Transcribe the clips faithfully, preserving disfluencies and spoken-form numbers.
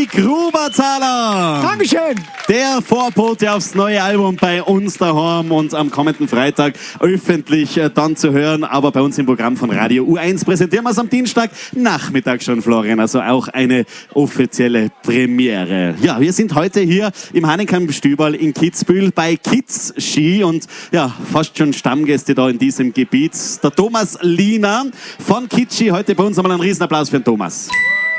Gruberzahler. Dankeschön. Der Vorbote aufs neue Album bei uns daheim und am kommenden Freitag öffentlich äh, dann zu hören. Aber bei uns im Programm von Radio U eins präsentieren wir es am Dienstag Nachmittag schon, Florian. Also auch eine offizielle Premiere. Ja, wir sind heute hier im Hahnenkamm-Stüberl in Kitzbühel bei Kids Ski und ja, fast schon Stammgäste da in diesem Gebiet. Der Thomas Liener von Kids Ski heute bei uns. Einmal einen Riesenapplaus für den Thomas.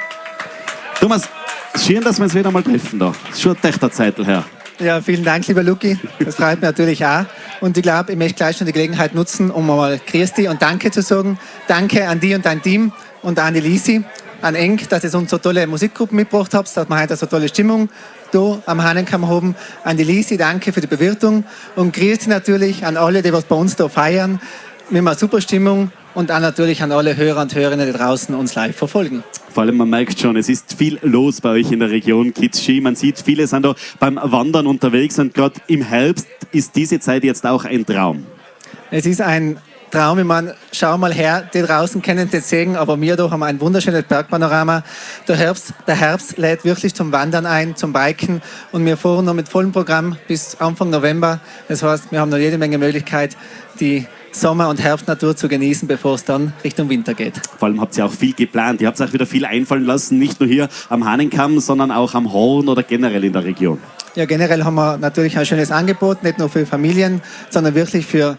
Thomas, schön, dass wir uns wieder mal treffen da. Das ist schon eine echte Zeit her. Ja, vielen Dank, lieber Luki. Das freut mich natürlich auch. Und ich glaube, ich möchte gleich schon die Gelegenheit nutzen, um mal Grüß dich und Danke zu sagen. Danke an dich und dein Team und an die Lisi, an Eng, dass ihr uns so tolle Musikgruppen mitgebracht habt, dass wir heute so tolle Stimmung da am Hahnenkamm haben. An die Lisi, danke für die Bewirtung. Und Grüß dich natürlich an alle, die was bei uns da feiern. Wir haben eine super Stimmung. Und auch natürlich an alle Hörer und Hörerinnen, die draußen uns live verfolgen. Vor allem, man merkt schon, es ist viel los bei euch in der Region Kids Ski. Man sieht, viele sind da beim Wandern unterwegs und gerade im Herbst ist diese Zeit jetzt auch ein Traum. Es ist ein Traum, ich meine, schau mal her, die draußen kennen das sehen, aber wir da haben ein wunderschönes Bergpanorama. Der Herbst, der Herbst lädt wirklich zum Wandern ein, zum Biken und wir fahren noch mit vollem Programm bis Anfang November. Das heißt, wir haben noch jede Menge Möglichkeit, die Sommer- und Herbstnatur zu genießen, bevor es dann Richtung Winter geht. Vor allem habt ihr auch viel geplant. Ihr habt auch wieder viel einfallen lassen, nicht nur hier am Hahnenkamm, sondern auch am Horn oder generell in der Region. Ja, generell haben wir natürlich ein schönes Angebot, nicht nur für Familien, sondern wirklich für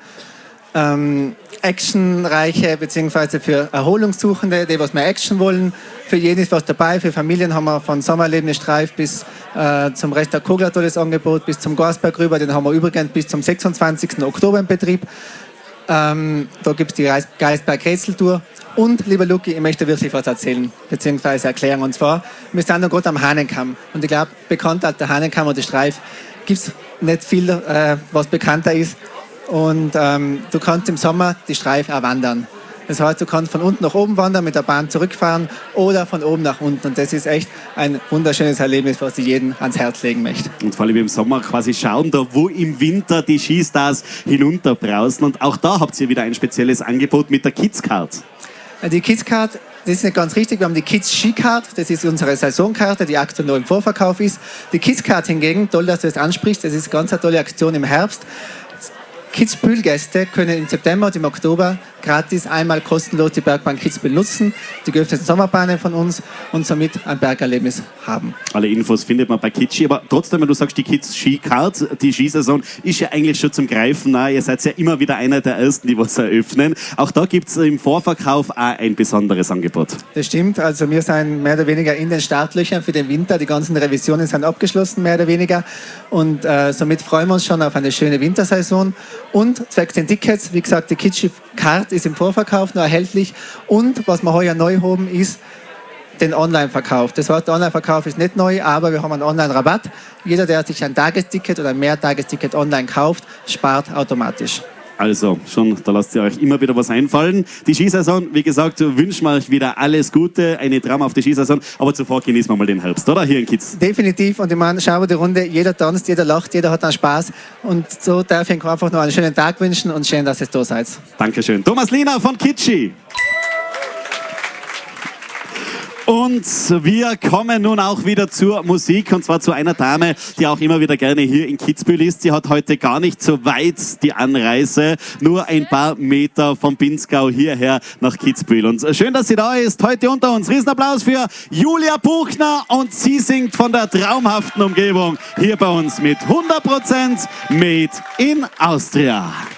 ähm, actionreiche bzw. für Erholungssuchende, die was mehr Action wollen. Für jeden ist was dabei. Für Familien haben wir von Sommererlebnis Streif bis äh, zum Rest der Kogler tolles Angebot, bis zum Gasberg rüber. Den haben wir übrigens bis zum sechsundzwanzigsten Oktober in Betrieb. Ähm, da gibt es die Geistberg-Rätseltour. Und, lieber Luki, ich möchte wirklich was erzählen, beziehungsweise erklären. Und zwar, wir sind noch gerade am Hahnenkamm. Und ich glaube, bekannt als der Hahnenkamm und die Streif gibt es nicht viel, äh, was bekannter ist. Und ähm, du kannst im Sommer die Streif auch wandern. Das heißt, du kannst von unten nach oben wandern, mit der Bahn zurückfahren oder von oben nach unten. Und das ist echt ein wunderschönes Erlebnis, was ich jedem ans Herz legen möchte. Und vor allem im Sommer quasi schauen, da wo im Winter die Skistars hinunterbrausen. Und auch da habt ihr wieder ein spezielles Angebot mit der Kids Card. Die Kids Card, das ist nicht ganz richtig. Wir haben die Kids Ski Card, das ist unsere Saisonkarte, die aktuell noch im Vorverkauf ist. Die Kids Card hingegen, toll, dass du das ansprichst, das ist ganz eine tolle Aktion im Herbst. Kitzbühel-Gäste können im September und im Oktober gratis einmal kostenlos die Bergbahn Kitzbühel nutzen, die geöffneten Sommerbahnen von uns und somit ein Bergerlebnis haben. Alle Infos findet man bei Kids Ski, aber trotzdem, wenn du sagst, die Kids Ski Card, die Skisaison ist ja eigentlich schon zum Greifen nah. Ihr seid ja immer wieder einer der Ersten, die was eröffnen. Auch da gibt es im Vorverkauf auch ein besonderes Angebot. Das stimmt, also wir sind mehr oder weniger in den Startlöchern für den Winter. Die ganzen Revisionen sind abgeschlossen, mehr oder weniger. Und äh, somit freuen wir uns schon auf eine schöne Wintersaison. Und zwecks den Tickets, wie gesagt, die Kids Ski Card ist im Vorverkauf noch erhältlich. Und was wir heuer neu haben, ist den Online-Verkauf. Das heißt, der Online-Verkauf ist nicht neu, aber wir haben einen Online-Rabatt. Jeder, der sich ein Tagesticket oder ein Mehrtagesticket online kauft, spart automatisch. Also, schon, da lasst ihr euch immer wieder was einfallen. Die Skisaison, wie gesagt, wünschen wir euch wieder alles Gute, eine traumhafte Skisaison. Aber zuvor genießen wir mal den Herbst, oder? Hier in Kids. Definitiv. Und ich meine, schauen wir die Runde. Jeder tanzt, jeder lacht, jeder hat einen Spaß. Und so darf ich Ihnen einfach noch einen schönen Tag wünschen und schön, dass ihr da seid. Dankeschön. Thomas Liener von Kids Ski. Und wir kommen nun auch wieder zur Musik, und zwar zu einer Dame, die auch immer wieder gerne hier in Kitzbühel ist. Sie hat heute gar nicht so weit die Anreise, nur ein paar Meter vom Pinzgau hierher nach Kitzbühel. Und schön, dass sie da ist, heute unter uns. Riesenapplaus für Julia Buchner, und sie singt von der traumhaften Umgebung hier bei uns mit hundert Prozent Made in Austria.